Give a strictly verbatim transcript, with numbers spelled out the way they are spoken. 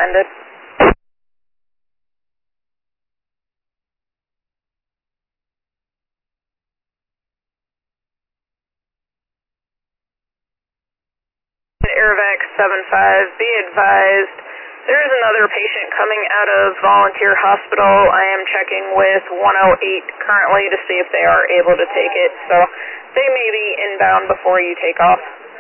landed. Airvac seven five, be advised, there is another patient coming out of Volunteer Hospital. I am checking with one oh eight currently to see if they are able to take it, so they may be inbound before you take off.